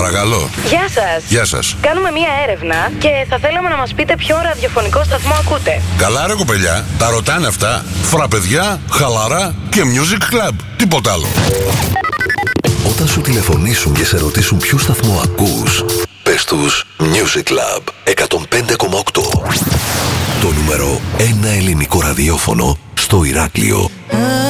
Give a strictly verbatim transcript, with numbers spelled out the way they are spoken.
Παρακαλώ. Γεια σας. Γεια σας. Κάνουμε μία έρευνα και θα θέλαμε να μας πείτε ποιο ραδιοφωνικό σταθμό ακούτε. Καλά ρε κοπελιά, τα ρωτάνε αυτά. Φραπεδιά, χαλαρά και music club. Τίποτα άλλο. Όταν σου τηλεφωνήσουν και σε ρωτήσουν ποιο σταθμό ακούς, πες τους Music Club εκατόν πέντε κόμμα οκτώ. Το νούμερο ένα ελληνικό ραδιόφωνο στο Ηράκλειο.